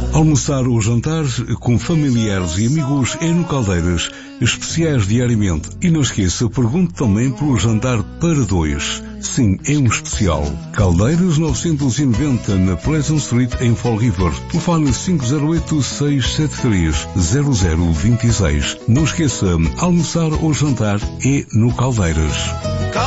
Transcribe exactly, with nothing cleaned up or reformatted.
Almoçar ou jantar com familiares e amigos é no Caldeiras, especiais diariamente. E não esqueça, pergunte também pelo jantar para dois. Sim, é um especial. Caldeiras novecentos e noventa na Pleasant Street em Fall River. Telefone cinco zero oito, seis sete três, zero zero dois seis. Não esqueça, almoçar ou jantar é no Caldeiras.